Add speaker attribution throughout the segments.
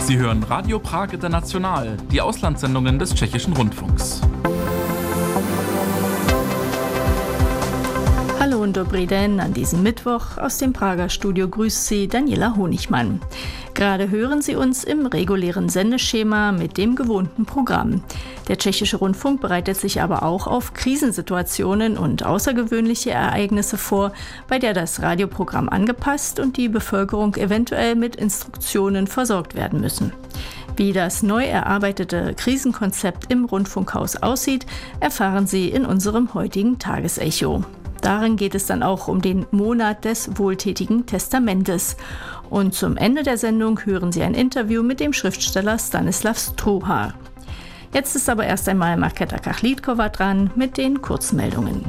Speaker 1: Sie hören Radio Prag International, die Auslandssendungen des Tschechischen Rundfunks.
Speaker 2: Hallo und dobrý den an diesem Mittwoch. Aus dem Prager Studio grüßt Sie Daniela Honigmann. Gerade hören Sie uns im regulären Sendeschema mit dem gewohnten Programm. Der Tschechische Rundfunk bereitet sich aber auch auf Krisensituationen und außergewöhnliche Ereignisse vor, bei der das Radioprogramm angepasst und die Bevölkerung eventuell mit Instruktionen versorgt werden müssen. Wie das neu erarbeitete Krisenkonzept im Rundfunkhaus aussieht, erfahren Sie in unserem heutigen Tagesecho. Darin geht es dann auch um den Monat des wohltätigen Testamentes. Und zum Ende der Sendung hören Sie ein Interview mit dem Schriftsteller Stanislav Struhar. Jetzt ist aber erst einmal Markéta Kachlíková dran mit den Kurzmeldungen.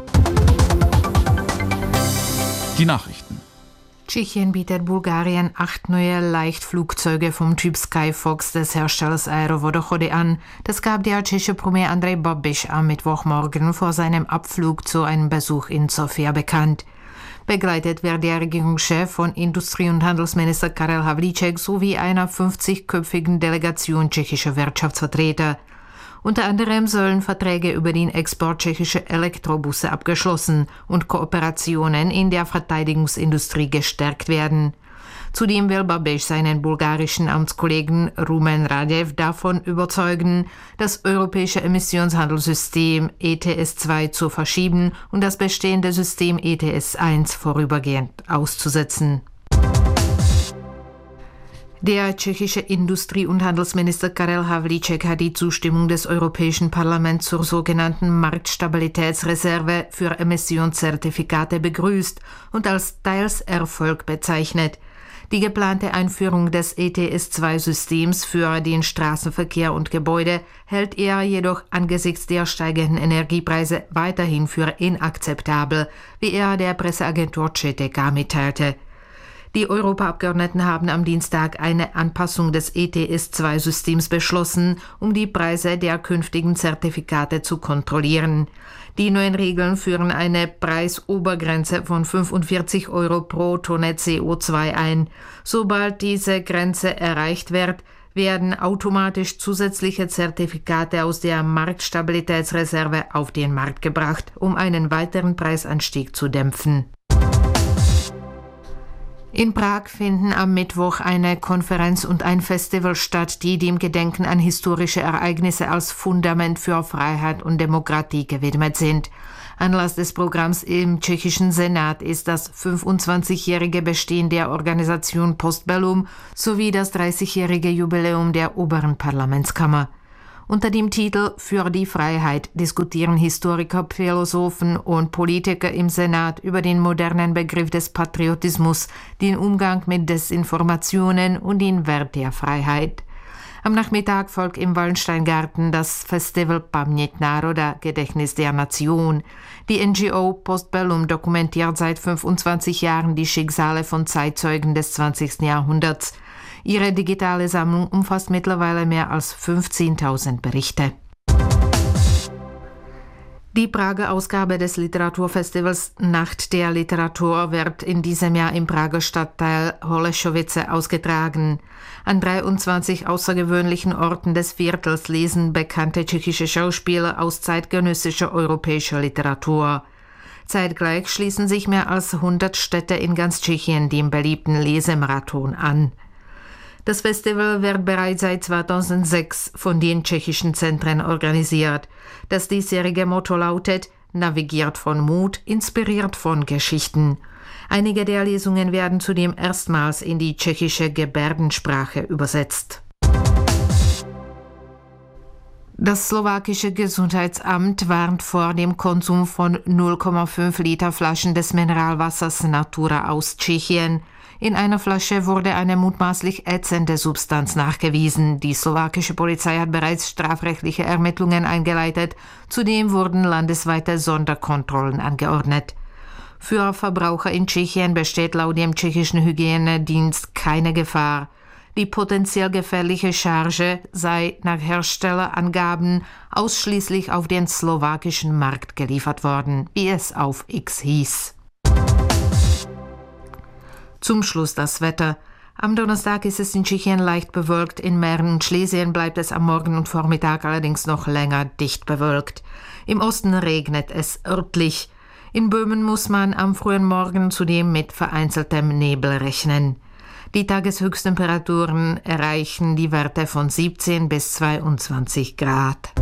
Speaker 1: Die Nachrichten.
Speaker 3: Tschechien bietet Bulgarien 8 neue Leichtflugzeuge vom Typ Skyfox des Herstellers Aerovodochody an. Das gab der tschechische Premier Andrej Babiš am Mittwochmorgen vor seinem Abflug zu einem Besuch in Sofia bekannt. Begleitet wird der Regierungschef von Industrie- und Handelsminister Karel Havlíček sowie einer 50-köpfigen Delegation tschechischer Wirtschaftsvertreter. Unter anderem sollen Verträge über den Export tschechischer Elektrobusse abgeschlossen und Kooperationen in der Verteidigungsindustrie gestärkt werden. Zudem will Babiš seinen bulgarischen Amtskollegen Rumen Radev davon überzeugen, das europäische Emissionshandelssystem ETS2 zu verschieben und das bestehende System ETS1 vorübergehend auszusetzen. Der tschechische Industrie- und Handelsminister Karel Havlíček hat die Zustimmung des Europäischen Parlaments zur sogenannten Marktstabilitätsreserve für Emissionszertifikate begrüßt und als Teilserfolg bezeichnet. Die geplante Einführung des ETS2-Systems für den Straßenverkehr und Gebäude hält er jedoch angesichts der steigenden Energiepreise weiterhin für inakzeptabel, wie er der Presseagentur ČTK mitteilte. Die Europaabgeordneten haben am Dienstag eine Anpassung des ETS2-Systems beschlossen, um die Preise der künftigen Zertifikate zu kontrollieren. Die neuen Regeln führen eine Preisobergrenze von 45 Euro pro Tonne CO2 ein. Sobald diese Grenze erreicht wird, werden automatisch zusätzliche Zertifikate aus der Marktstabilitätsreserve auf den Markt gebracht, um einen weiteren Preisanstieg zu dämpfen. In Prag finden am Mittwoch eine Konferenz und ein Festival statt, die dem Gedenken an historische Ereignisse als Fundament für Freiheit und Demokratie gewidmet sind. Anlass des Programms im tschechischen Senat ist das 25-jährige Bestehen der Organisation Postbellum sowie das 30-jährige Jubiläum der oberen Parlamentskammer. Unter dem Titel Für die Freiheit diskutieren Historiker, Philosophen und Politiker im Senat über den modernen Begriff des Patriotismus, den Umgang mit Desinformationen und den Wert der Freiheit. Am Nachmittag folgt im Wallensteingarten das Festival Paměť národa, Gedächtnis der Nation. Die NGO Postbellum dokumentiert seit 25 Jahren die Schicksale von Zeitzeugen des 20. Jahrhunderts. Ihre digitale Sammlung umfasst mittlerweile mehr als 15.000 Berichte. Die Prager Ausgabe des Literaturfestivals Nacht der Literatur wird in diesem Jahr im Prager Stadtteil Holešovice ausgetragen. An 23 außergewöhnlichen Orten des Viertels lesen bekannte tschechische Schauspieler aus zeitgenössischer europäischer Literatur. Zeitgleich schließen sich mehr als 100 Städte in ganz Tschechien dem beliebten Lesemarathon an. Das Festival wird bereits seit 2006 von den tschechischen Zentren organisiert. Das diesjährige Motto lautet: Navigiert von Mut, inspiriert von Geschichten. Einige der Lesungen werden zudem erstmals in die tschechische Gebärdensprache übersetzt. Das slowakische Gesundheitsamt warnt vor dem Konsum von 0,5 Liter Flaschen des Mineralwassers Natura aus Tschechien. In einer Flasche wurde eine mutmaßlich ätzende Substanz nachgewiesen. Die slowakische Polizei hat bereits strafrechtliche Ermittlungen eingeleitet. Zudem wurden landesweite Sonderkontrollen angeordnet. Für Verbraucher in Tschechien besteht laut dem tschechischen Hygienedienst keine Gefahr. Die potenziell gefährliche Charge sei nach Herstellerangaben ausschließlich auf den slowakischen Markt geliefert worden, wie es auf X hieß. Zum Schluss das Wetter. Am Donnerstag ist es in Tschechien leicht bewölkt, in Mähren und Schlesien bleibt es am Morgen und Vormittag allerdings noch länger dicht bewölkt. Im Osten regnet es örtlich. In Böhmen muss man am frühen Morgen zudem mit vereinzeltem Nebel rechnen. Die Tageshöchsttemperaturen erreichen die Werte von 17 bis 22 Grad.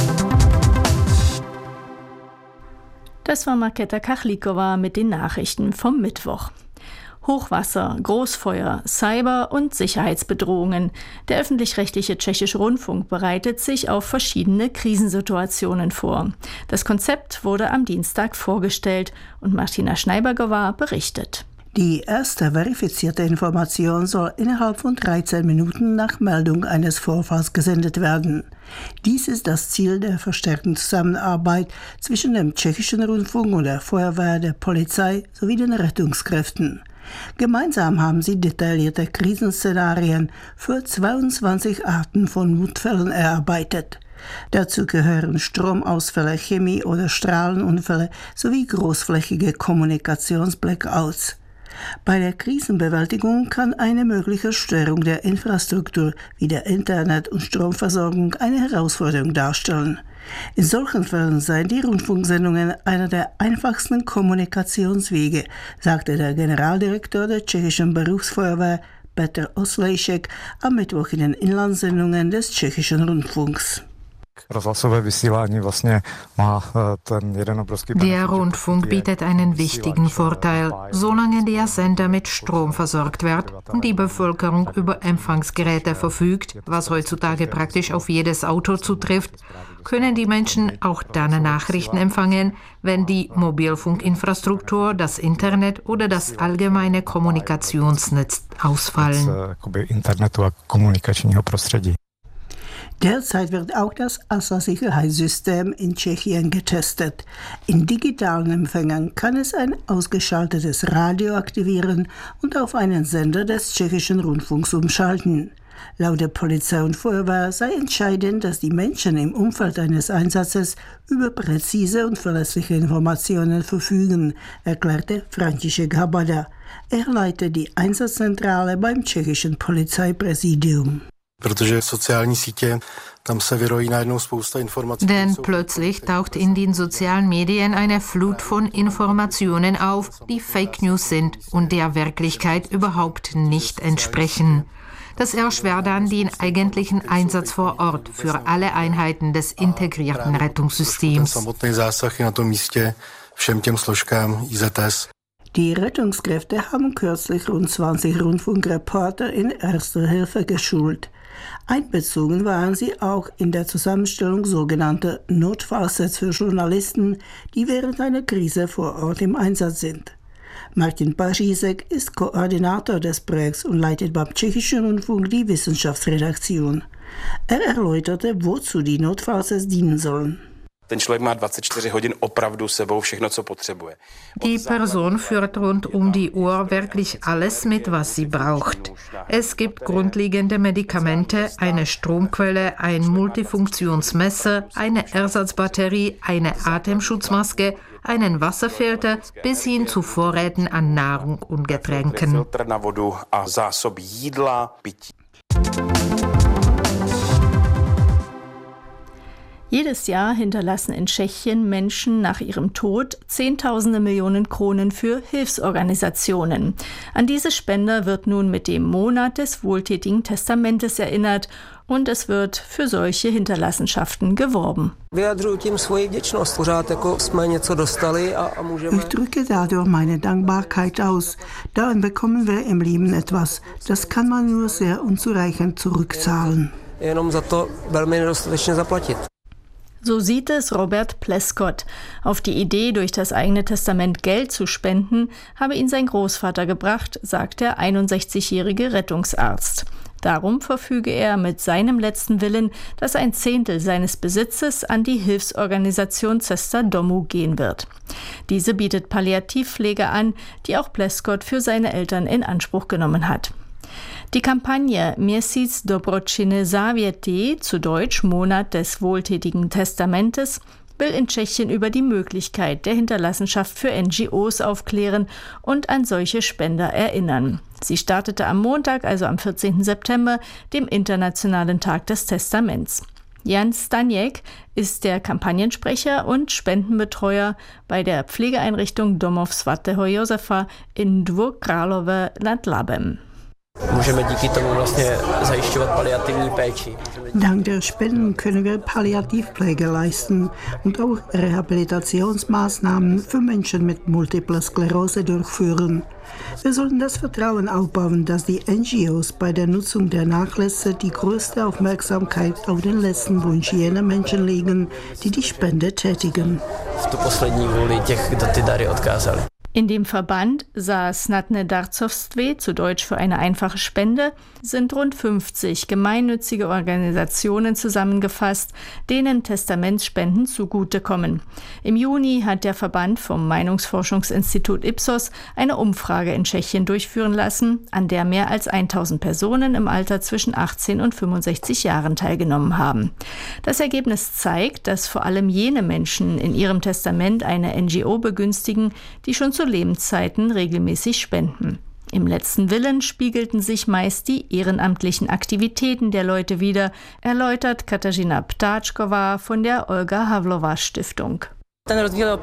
Speaker 2: Das war Markéta Kachlikova mit den Nachrichten vom Mittwoch. Hochwasser, Großfeuer, Cyber- und Sicherheitsbedrohungen. Der öffentlich-rechtliche Tschechische Rundfunk bereitet sich auf verschiedene Krisensituationen vor. Das Konzept wurde am Dienstag vorgestellt und Martina Schneiberger berichtet.
Speaker 4: Die erste verifizierte Information soll innerhalb von 13 Minuten nach Meldung eines Vorfalls gesendet werden. Dies ist das Ziel der verstärkten Zusammenarbeit zwischen dem Tschechischen Rundfunk und der Feuerwehr, der Polizei sowie den Rettungskräften. Gemeinsam haben sie detaillierte Krisenszenarien für 22 Arten von Notfällen erarbeitet. Dazu gehören Stromausfälle, Chemie- oder Strahlenunfälle sowie großflächige Kommunikationsblackouts. Bei der Krisenbewältigung kann eine mögliche Störung der Infrastruktur wie der Internet- und Stromversorgung eine Herausforderung darstellen. In solchen Fällen seien die Rundfunksendungen einer der einfachsten Kommunikationswege, sagte der Generaldirektor der tschechischen Berufsfeuerwehr Petr Oslejšek am Mittwoch in den Inlandssendungen des Tschechischen Rundfunks.
Speaker 3: Der Rundfunk bietet einen wichtigen Vorteil. Solange der Sender mit Strom versorgt wird und die Bevölkerung über Empfangsgeräte verfügt, was heutzutage praktisch auf jedes Auto zutrifft, können die Menschen auch dann Nachrichten empfangen, wenn die Mobilfunkinfrastruktur, das Internet oder das allgemeine Kommunikationsnetz ausfallen.
Speaker 4: Derzeit wird auch das ASA-Sicherheitssystem in Tschechien getestet. In digitalen Empfängern kann es ein ausgeschaltetes Radio aktivieren und auf einen Sender des Tschechischen Rundfunks umschalten. Laut der Polizei und Feuerwehr sei entscheidend, dass die Menschen im Umfeld eines Einsatzes über präzise und verlässliche Informationen verfügen, erklärte František Habada. Er leitet die Einsatzzentrale beim tschechischen Polizeipräsidium.
Speaker 3: Denn plötzlich taucht in den sozialen Medien eine Flut von Informationen auf, die Fake News sind und der Wirklichkeit überhaupt nicht entsprechen. Das erschwert dann den eigentlichen Einsatz vor Ort für alle Einheiten des integrierten Rettungssystems.
Speaker 4: Die Rettungskräfte haben kürzlich rund 20 Rundfunkreporter in Erster Hilfe geschult. Einbezogen waren sie auch in der Zusammenstellung sogenannter Notfallsets für Journalisten, die während einer Krise vor Ort im Einsatz sind. Martin Pařízek ist Koordinator des Projekts und leitet beim Tschechischen Rundfunk die Wissenschaftsredaktion. Er erläuterte, wozu die Notfallsets dienen sollen.
Speaker 3: Die Person führt rund um die Uhr wirklich alles mit, was sie braucht. Es gibt grundlegende Medikamente, eine Stromquelle, ein Multifunktionsmesser, eine Ersatzbatterie, eine Atemschutzmaske, einen Wasserfilter bis hin zu Vorräten an Nahrung und Getränken.
Speaker 2: Jedes Jahr hinterlassen in Tschechien Menschen nach ihrem Tod Zehntausende Millionen Kronen für Hilfsorganisationen. An diese Spender wird nun mit dem Monat des wohltätigen Testamentes erinnert und es wird für solche Hinterlassenschaften geworben.
Speaker 4: Ich drücke dadurch meine Dankbarkeit aus. Darin bekommen wir im Leben etwas. Das kann man nur sehr unzureichend zurückzahlen. So sieht es Robert Pleskott. Auf die Idee, durch das eigene Testament Geld zu spenden, habe ihn sein Großvater gebracht, sagt der 61-jährige Rettungsarzt. Darum verfüge er mit seinem letzten Willen, dass ein Zehntel seines Besitzes an die Hilfsorganisation Cesta Domů gehen wird. Diese bietet Palliativpflege an, die auch Pleskott für seine Eltern in Anspruch genommen hat. Die Kampagne Měsíc dobročinné závěti, zu Deutsch Monat des wohltätigen Testamentes,
Speaker 2: will in Tschechien über die Möglichkeit der Hinterlassenschaft für NGOs aufklären und an solche Spender erinnern. Sie startete am Montag, also am 14. September, dem Internationalen Tag des Testaments. Jan Staniek ist der Kampagnensprecher und Spendenbetreuer bei der Pflegeeinrichtung Domov svatého Josefa in Dvůr Králové nad Labem.
Speaker 4: Dank der Spenden können wir Palliativpflege leisten und auch Rehabilitationsmaßnahmen für Menschen mit Multipler Sklerose durchführen. Wir sollten das Vertrauen aufbauen, dass die NGOs bei der Nutzung der Nachlässe die größte Aufmerksamkeit auf den letzten Wunsch jener Menschen legen, die die Spende tätigen.
Speaker 2: In dem Verband Snadné darcovství, zu Deutsch für eine einfache Spende, sind rund 50 gemeinnützige Organisationen zusammengefasst, denen Testamentsspenden zugutekommen. Im Juni hat der Verband vom Meinungsforschungsinstitut Ipsos eine Umfrage in Tschechien durchführen lassen, an der mehr als 1000 Personen im Alter zwischen 18 und 65 Jahren teilgenommen haben. Das Ergebnis zeigt, dass vor allem jene Menschen in ihrem Testament eine NGO begünstigen, die schon zu Lebenszeiten regelmäßig spenden. Im letzten Willen spiegelten sich meist die ehrenamtlichen Aktivitäten der Leute wider, erläutert Katarzyna Ptáčková von der Olga Havlova Stiftung.
Speaker 5: Da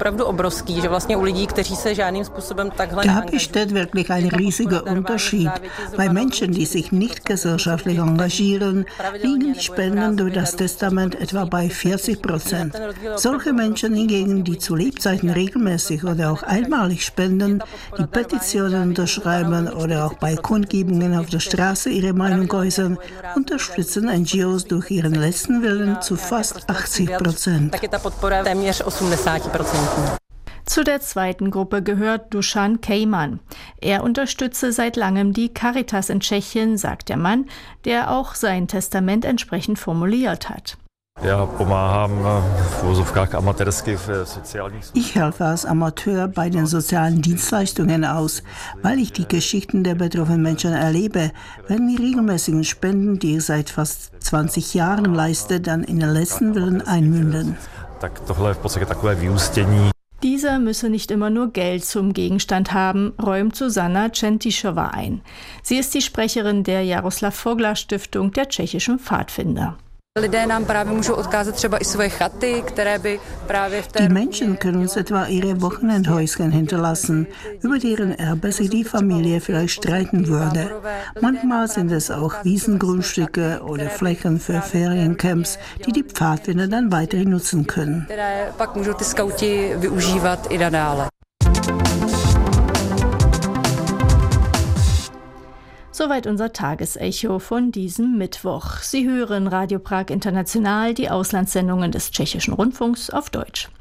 Speaker 4: besteht wirklich ein riesiger Unterschied. Bei Menschen, die sich nicht gesellschaftlich engagieren, liegen die Spenden durch das Testament etwa bei 40%. Solche Menschen hingegen, die zu Lebzeiten regelmäßig oder auch einmalig spenden, die Petitionen unterschreiben oder auch bei Kundgebungen auf der Straße ihre Meinung äußern, unterstützen NGOs durch ihren letzten Willen zu fast 80%.
Speaker 2: Zu der zweiten Gruppe gehört Dušan Kejman. Er unterstütze seit langem die Caritas in Tschechien, sagt der Mann, der auch sein Testament entsprechend formuliert hat.
Speaker 4: Ich helfe als Amateur bei den sozialen Dienstleistungen aus, weil ich die Geschichten der betroffenen Menschen erlebe, wenn die regelmäßigen Spenden, die ich seit fast 20 Jahren leiste, dann in den letzten Willen einmünden.
Speaker 2: Dieser müsse nicht immer nur Geld zum Gegenstand haben, räumt Susanna Čentišová ein. Sie ist die Sprecherin der Jaroslav Foglar Stiftung der tschechischen Pfadfinder.
Speaker 4: Die Menschen können uns etwa ihre Wochenendhäuschen hinterlassen, über deren Erbe sich die Familie vielleicht streiten würde. Manchmal sind es auch Wiesengrundstücke oder Flächen für Feriencamps, die die Pfadfinder dann weiterhin nutzen können.
Speaker 2: Soweit unser Tagesecho von diesem Mittwoch. Sie hören Radio Prag International, die Auslandssendungen des Tschechischen Rundfunks auf Deutsch.